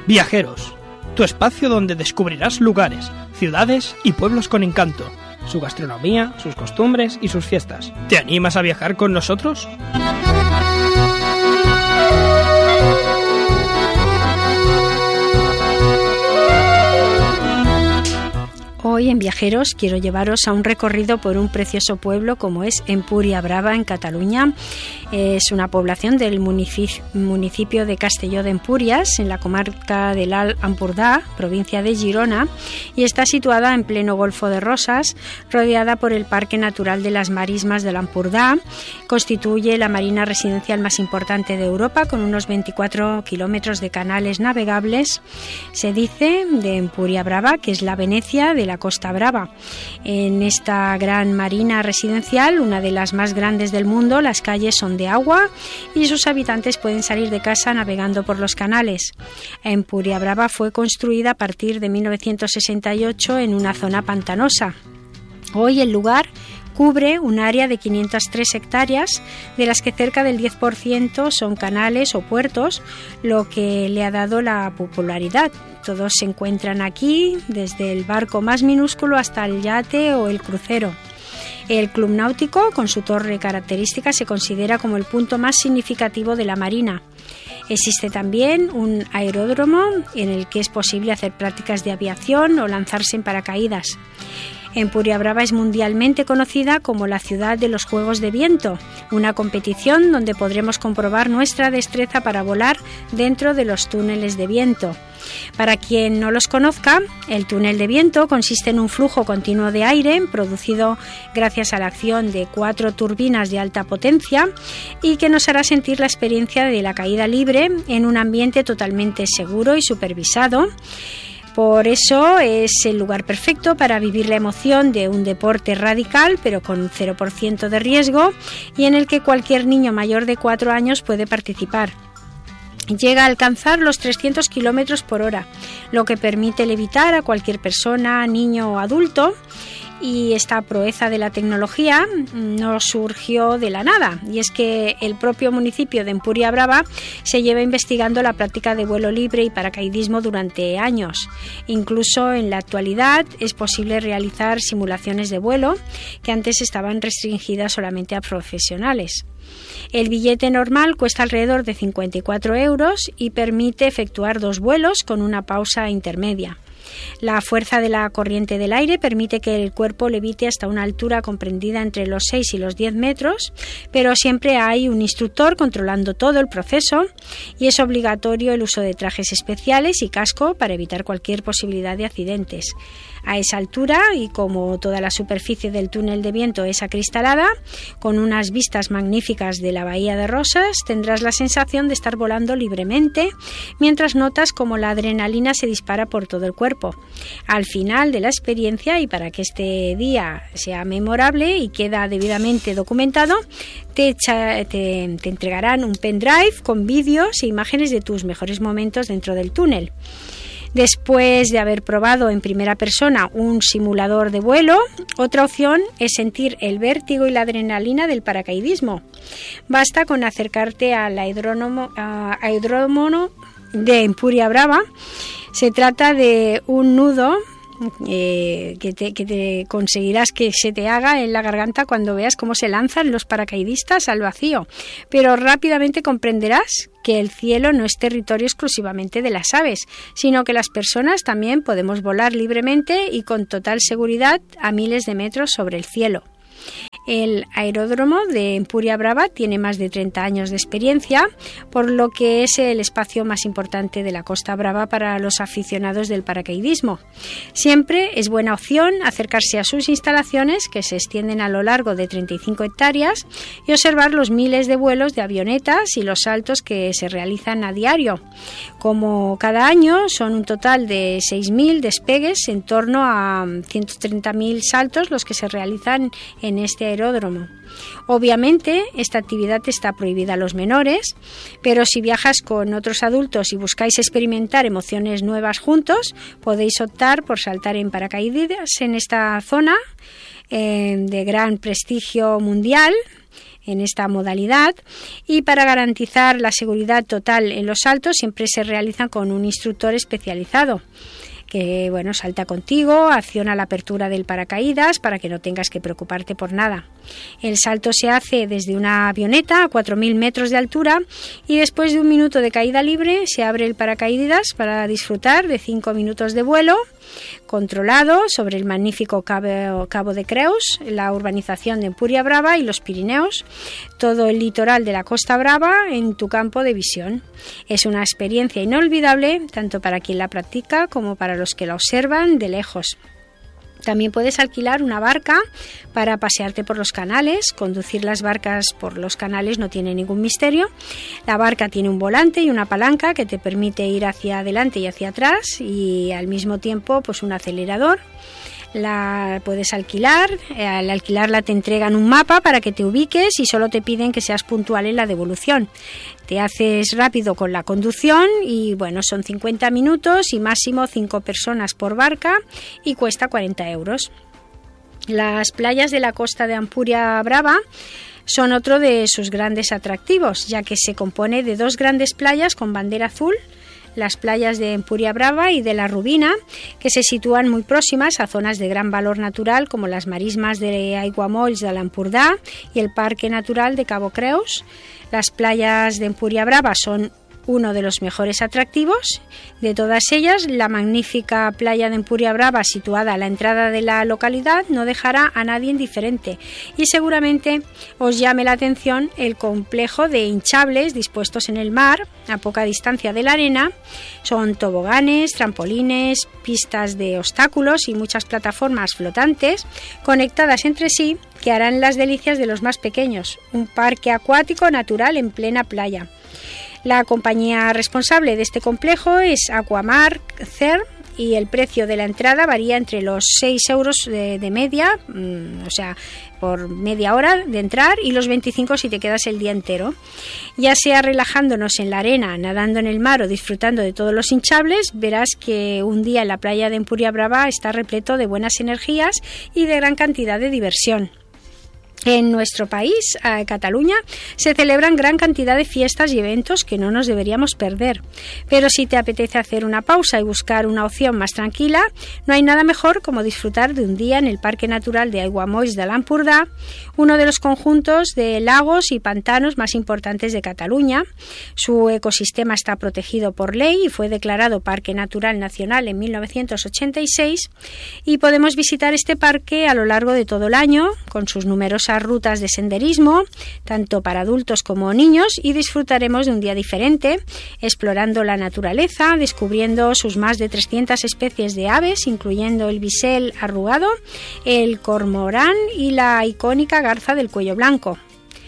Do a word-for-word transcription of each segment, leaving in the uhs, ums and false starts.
Viajeros, tu espacio donde descubrirás lugares, ciudades y pueblos con encanto, su gastronomía, sus costumbres y sus fiestas. ¿Te animas a viajar con nosotros? Hoy en Viajeros quiero llevaros a un recorrido por un precioso pueblo como es Empúria Brava, en Cataluña. Es una población del municipio de Castelló de Empúries, en la comarca del Alt Empordà, provincia de Girona, y está situada en pleno Golfo de Rosas, rodeada por el Parque Natural de las Marismas del Empordà. Constituye la marina residencial más importante de Europa, con unos veinticuatro kilómetros de canales navegables. Se dice de Empúria Brava que es la Venecia de la Costa Brava. En esta gran marina residencial, una de las más grandes del mundo, las calles son de agua y sus habitantes pueden salir de casa navegando por los canales. Empúria Brava fue construida a partir de mil novecientos sesenta y ocho en una zona pantanosa. Hoy el lugar cubre un área de quinientas tres hectáreas, de las que cerca del diez por ciento son canales o puertos, lo que le ha dado la popularidad. Todos se encuentran aquí, desde el barco más minúsculo hasta el yate o el crucero. El Club Náutico, con su torre característica, se considera como el punto más significativo de la marina. Existe también un aeródromo en el que es posible hacer prácticas de aviación o lanzarse en paracaídas. Empúria Brava es mundialmente conocida como la ciudad de los Juegos de Viento, una competición donde podremos comprobar nuestra destreza para volar dentro de los túneles de viento. Para quien no los conozca, el túnel de viento consiste en un flujo continuo de aire producido gracias a la acción de cuatro turbinas de alta potencia y que nos hará sentir la experiencia de la caída libre en un ambiente totalmente seguro y supervisado. Por eso es el lugar perfecto para vivir la emoción de un deporte radical, pero con cero por ciento de riesgo, y en el que cualquier niño mayor de cuatro años puede participar. Llega a alcanzar los trescientos kilómetros por hora, lo que permite levitar a cualquier persona, niño o adulto. Y esta proeza de la tecnología no surgió de la nada, y es que el propio municipio de Empúria Brava se lleva investigando la práctica de vuelo libre y paracaidismo durante años. Incluso en la actualidad es posible realizar simulaciones de vuelo que antes estaban restringidas solamente a profesionales. El billete normal cuesta alrededor de cincuenta y cuatro euros y permite efectuar dos vuelos con una pausa intermedia. La fuerza de la corriente del aire permite que el cuerpo levite hasta una altura comprendida entre los seis y los diez metros, pero siempre hay un instructor controlando todo el proceso y es obligatorio el uso de trajes especiales y casco para evitar cualquier posibilidad de accidentes. A esa altura, y como toda la superficie del túnel de viento es acristalada, con unas vistas magníficas de la bahía de Rosas, tendrás la sensación de estar volando libremente, mientras notas como la adrenalina se dispara por todo el cuerpo. Al final de la experiencia, y para que este día sea memorable y queda debidamente documentado, te, echa, te, te entregarán un pendrive con vídeos e imágenes de tus mejores momentos dentro del túnel. Después de haber probado en primera persona un simulador de vuelo, otra opción es sentir el vértigo y la adrenalina del paracaidismo. Basta con acercarte al aeródromo, uh, aeródromo de Empúria Brava. Se trata de un nudo eh, que, te, que te conseguirás que se te haga en la garganta cuando veas cómo se lanzan los paracaidistas al vacío, pero rápidamente comprenderás que el cielo no es territorio exclusivamente de las aves, sino que las personas también podemos volar libremente y con total seguridad a miles de metros sobre el cielo. El aeródromo de Empúria Brava tiene más de treinta años de experiencia, por lo que es el espacio más importante de la Costa Brava para los aficionados del paracaidismo. Siempre es buena opción acercarse a sus instalaciones, que se extienden a lo largo de treinta y cinco hectáreas, y observar los miles de vuelos de avionetas y los saltos que se realizan a diario. Como cada año son un total de seis mil despegues, en torno a ciento treinta mil saltos los que se realizan en este aeródromo. Obviamente, esta actividad está prohibida a los menores, pero si viajas con otros adultos y buscáis experimentar emociones nuevas juntos, podéis optar por saltar en paracaídas en esta zona eh, de gran prestigio mundial. en esta modalidad, y para garantizar la seguridad total en los saltos siempre se realizan con un instructor especializado que bueno, salta contigo, acciona la apertura del paracaídas para que no tengas que preocuparte por nada. El salto se hace desde una avioneta a cuatro mil metros de altura y después de un minuto de caída libre se abre el paracaídas para disfrutar de cinco minutos de vuelo controlado sobre el magnífico Cabo, Cabo de Creus, la urbanización de Empuria Brava y los Pirineos, todo el litoral de la Costa Brava en tu campo de visión. Es una experiencia inolvidable tanto para quien la practica como para los que la observan de lejos. También puedes alquilar una barca para pasearte por los canales. Conducir las barcas por los canales no tiene ningún misterio. La barca tiene un volante y una palanca que te permite ir hacia adelante y hacia atrás y al mismo tiempo pues un acelerador. La puedes alquilar, al alquilarla te entregan un mapa para que te ubiques y solo te piden que seas puntual en la devolución. Te haces rápido con la conducción y bueno, son cincuenta minutos y máximo cinco personas por barca y cuesta cuarenta euros. Las playas de la costa de Empuria Brava son otro de sus grandes atractivos, ya que se compone de dos grandes playas con bandera azul, las playas de Empuria Brava y de la Rubina, que se sitúan muy próximas a zonas de gran valor natural como las marismas de Aiguamolls de l'Empordà y el Parque Natural de Cabo Creus. Las playas de Empuria Brava son uno de los mejores atractivos. De todas ellas, la magnífica playa de Empuria Brava, situada a la entrada de la localidad, no dejará a nadie indiferente y seguramente os llame la atención el complejo de hinchables dispuestos en el mar a poca distancia de la arena. Son toboganes, trampolines, pistas de obstáculos y muchas plataformas flotantes conectadas entre sí que harán las delicias de los más pequeños. Un parque acuático natural en plena playa. La compañía responsable de este complejo es Aquamar Cer y el precio de la entrada varía entre los seis euros de, de media, mmm, o sea, por media hora de entrar, y los veinticinco si te quedas el día entero. Ya sea relajándonos en la arena, nadando en el mar o disfrutando de todos los hinchables, verás que un día en la playa de Empuria Brava está repleto de buenas energías y de gran cantidad de diversión. En nuestro país, eh, Cataluña, se celebran gran cantidad de fiestas y eventos que no nos deberíamos perder. Pero si te apetece hacer una pausa y buscar una opción más tranquila, no hay nada mejor como disfrutar de un día en el Parque Natural de Aiguamolls de l'Empordà, uno de los conjuntos de lagos y pantanos más importantes de Cataluña. Su ecosistema está protegido por ley y fue declarado Parque Natural Nacional en mil novecientos ochenta y seis y podemos visitar este parque a lo largo de todo el año con sus numerosas rutas de senderismo, tanto para adultos como niños, y disfrutaremos de un día diferente, explorando la naturaleza, descubriendo sus más de trescientas especies de aves, incluyendo el bisel arrugado, el cormorán y la icónica garza del cuello blanco.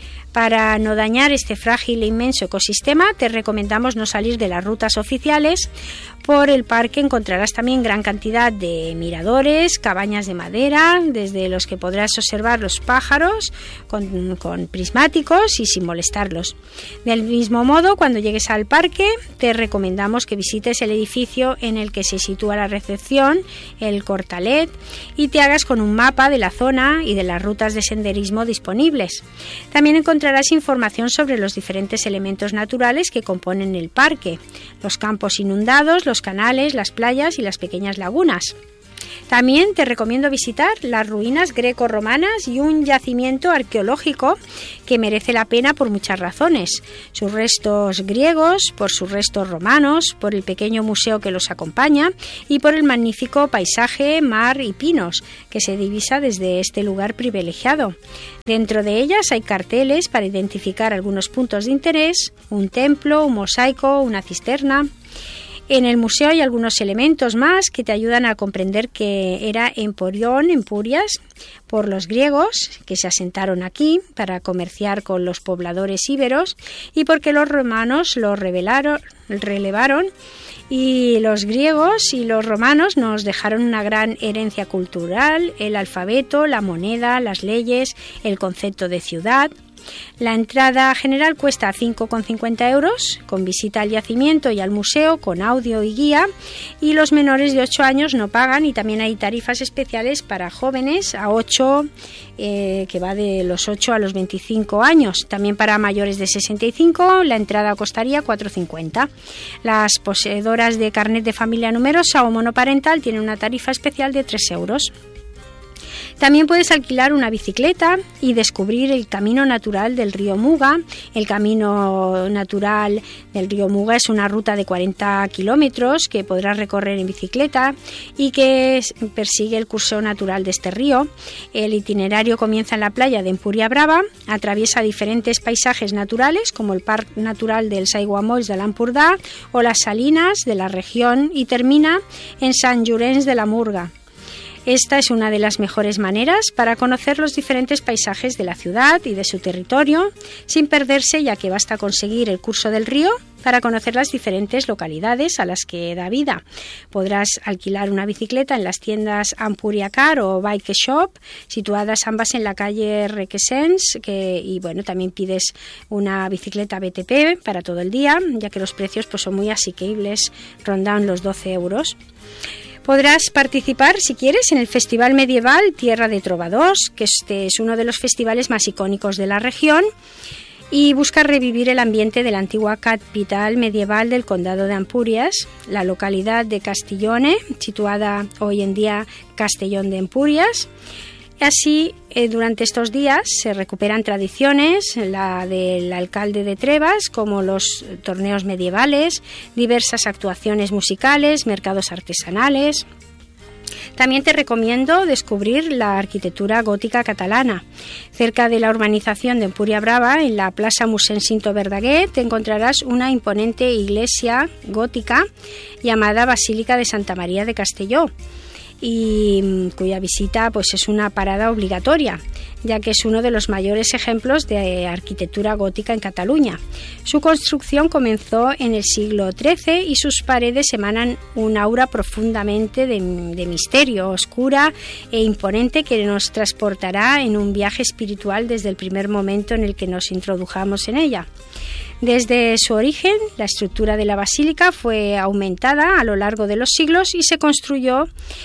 Para no dañar este frágil e inmenso ecosistema, te recomendamos no salir de las rutas oficiales. Por el parque encontrarás también gran cantidad de miradores, cabañas de madera, desde los que podrás observar los pájaros con, con prismáticos y sin molestarlos. Del mismo modo, cuando llegues al parque, te recomendamos que visites el edificio en el que se sitúa la recepción, el Cortalet, y te hagas con un mapa de la zona y de las rutas de senderismo disponibles. También encontrarás información sobre los diferentes elementos naturales que componen el parque, los campos inundados, los canales, las playas y las pequeñas lagunas. También te recomiendo visitar las ruinas greco-romanas y un yacimiento arqueológico que merece la pena por muchas razones. Sus restos griegos, por sus restos romanos, por el pequeño museo que los acompaña y por el magnífico paisaje, mar y pinos que se divisa desde este lugar privilegiado. Dentro de ellas hay carteles para identificar algunos puntos de interés, un templo, un mosaico, una cisterna. En el museo hay algunos elementos más que te ayudan a comprender que era Emporión, Empurias, por los griegos que se asentaron aquí para comerciar con los pobladores íberos y porque los romanos lo revelaron, relevaron y los griegos y los romanos nos dejaron una gran herencia cultural, el alfabeto, la moneda, las leyes, el concepto de ciudad. La entrada general cuesta cinco con cincuenta euros, con visita al yacimiento y al museo, con audio y guía, y los menores de ocho años no pagan, y también hay tarifas especiales para jóvenes a ocho, eh, que va de los ocho a los veinticinco años. También para mayores de sesenta y cinco la entrada costaría cuatro cincuenta. Las poseedoras de carnet de familia numerosa o monoparental tienen una tarifa especial de tres euros. También puedes alquilar una bicicleta y descubrir el camino natural del río Muga. El camino natural del río Muga es una ruta de cuarenta kilómetros que podrás recorrer en bicicleta y que persigue el curso natural de este río. El itinerario comienza en la playa de Empúria Brava, atraviesa diferentes paisajes naturales como el Parque Natural dels Aiguamolls de l'Empordà o las Salinas de la región y termina en Sant Llorenç de la Murga. Esta es una de las mejores maneras para conocer los diferentes paisajes de la ciudad y de su territorio, sin perderse, ya que basta conseguir el curso del río para conocer las diferentes localidades a las que da vida. Podrás alquilar una bicicleta en las tiendas Empúria Car o Bike Shop, situadas ambas en la calle Requesens, que, y bueno, también pides una bicicleta B T P para todo el día, ya que los precios pues, son muy asequibles, rondan los doce euros. Podrás participar, si quieres, en el Festival Medieval Tierra de Trovadors, que este es uno de los festivales más icónicos de la región y busca revivir el ambiente de la antigua capital medieval del condado de Empúries, la localidad de Castellone, situada hoy en día Castellón de Empúries. Así, eh, durante estos días se recuperan tradiciones, la del alcalde de Trevas, como los torneos medievales, diversas actuaciones musicales, mercados artesanales. También te recomiendo descubrir la arquitectura gótica catalana. Cerca de la urbanización de Empúria Brava, en la Plaça Mossèn Cinto Verdaguer, te encontrarás una imponente iglesia gótica llamada Basílica de Santa María de Castelló, y cuya visita pues es una parada obligatoria, ya que es uno de los mayores ejemplos de arquitectura gótica en Cataluña. Su construcción comenzó en el siglo trece y sus paredes emanan un aura profundamente de, de misterio, oscura e imponente, que nos transportará en un viaje espiritual desde el primer momento en el que nos introdujamos en ella. Desde su origen, la estructura de la basílica fue aumentada a lo largo de los siglos y se construyó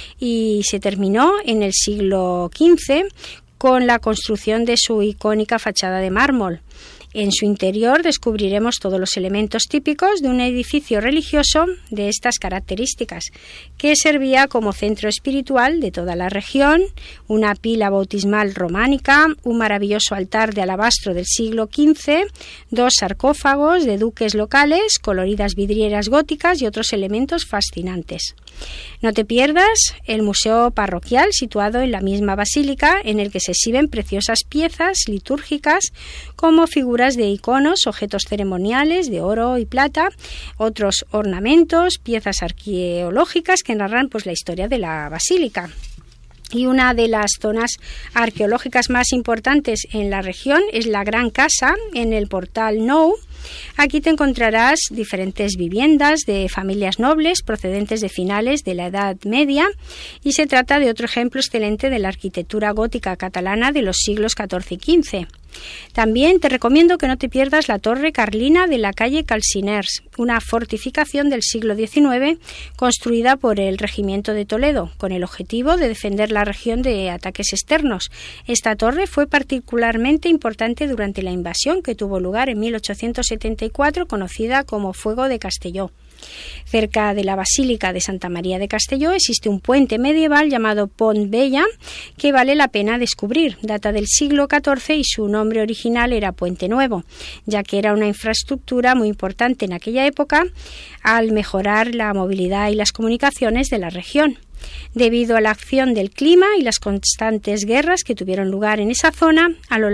y se terminó en el siglo quince con la construcción de su icónica fachada de mármol. En su interior descubriremos todos los elementos típicos de un edificio religioso de estas características, que servía como centro espiritual de toda la región, una pila bautismal románica, un maravilloso altar de alabastro del siglo quince, dos sarcófagos de duques locales, coloridas vidrieras góticas y otros elementos fascinantes. No te pierdas el museo parroquial situado en la misma basílica, en el que se exhiben preciosas piezas litúrgicas como figuras de iconos, objetos ceremoniales de oro y plata, otros ornamentos, piezas arqueológicas que narran pues la historia de la basílica. Y una de las zonas arqueológicas más importantes en la región es la Gran Casa, en el Portal Nou. Aquí te encontrarás diferentes viviendas de familias nobles procedentes de finales de la Edad Media, y se trata de otro ejemplo excelente de la arquitectura gótica catalana de los siglos catorce y quince. También te recomiendo que no te pierdas la Torre Carlina de la calle Calciners, una fortificación del siglo diecinueve construida por el Regimiento de Toledo, con el objetivo de defender la región de ataques externos. Esta torre fue particularmente importante durante la invasión que tuvo lugar en mil ochocientos setenta y cuatro, conocida como Fuego de Castelló. Cerca de la Basílica de Santa María de Castelló existe un puente medieval llamado Pont Vella, que vale la pena descubrir. Data del siglo catorce y su nombre original era Puente Nuevo, ya que era una infraestructura muy importante en aquella época al mejorar la movilidad y las comunicaciones de la región. Debido a la acción del clima y las constantes guerras que tuvieron lugar en esa zona, a lo